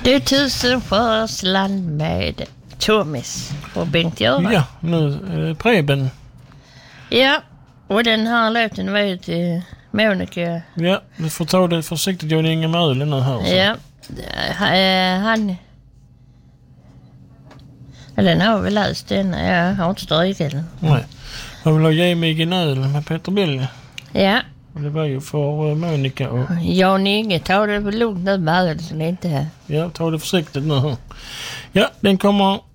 Det är Tusensjörsland med Thomas och Bengt-Göran. Ja, nu Preben. Ja, och den här låten var ju till Monica. Ja, du får ta det försiktigt. Jag har ingen med ölen nu här. Så. Ja, han... Den har vi läst den. Jag har inte strykat den. Nej. Jag vill ha Ge mig en öl med Peter Bille. Ja. Och det var ju för Monica och... Jan Inge, ta det lugnt nu med öl så det inte... Ja, ta det försiktigt nu. Ja, den kommer